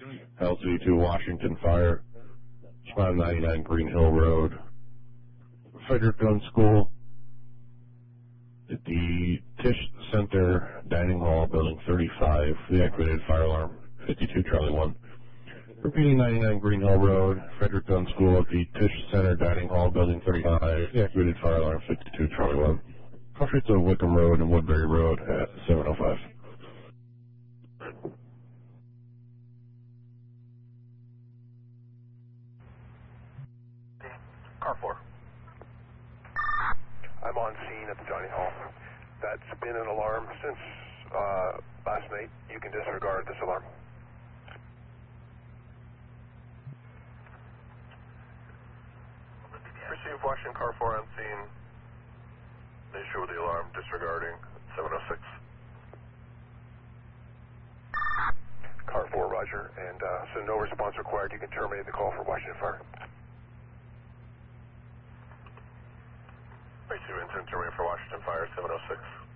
LZ2 Washington Fire, spot 99 Green Hill Road, Frederick Gun School, at the Tisch Center Dining Hall, Building 35, the activated fire alarm, 52 Charlie 1. Repeating 99 Green Hill Road, Frederick Gun School, at the Tisch Center Dining Hall, Building 35, the activated fire alarm, 52 Charlie 1. Cross streets of Wickham Road and Woodbury Road at 705. Car 4. I'm on scene at the dining hall. That's been an alarm since last night. You can disregard this alarm. Received Washington Car 4 on scene. Issue with the alarm, disregarding 706. Car 4, roger. And so no response required. You can terminate the call for Washington Fire. Receive incident terminated for Washington Fire, 706.